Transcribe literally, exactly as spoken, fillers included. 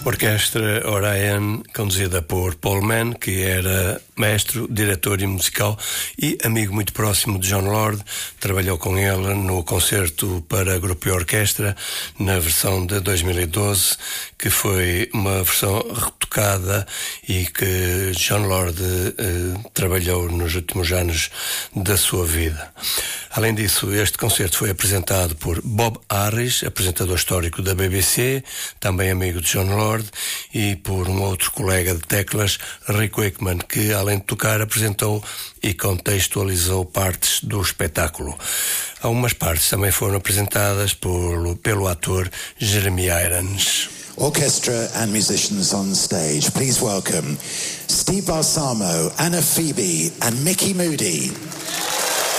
Orquestra Orion, conduzida por Paul Mann, que era maestro, diretor e musical e amigo muito próximo de Jon Lord. Trabalhou com ele no concerto para grupo e orquestra na versão de dois mil e doze, que foi uma versão retocada e que Jon Lord eh, trabalhou nos últimos anos da sua vida. Além disso, este concerto foi apresentado por Bob Harris, apresentador histórico da B B C, também amigo de Jon Lord, e por um outro colega de teclas, Rick Wakeman, que além de tocar apresentou e contextualizou partes do espetáculo. Algumas partes também foram apresentadas por, pelo ator Jeremy Irons. Orchestra and musicians on stage, please welcome Steve Balsamo, Anna Phoebe and Mickey Moody.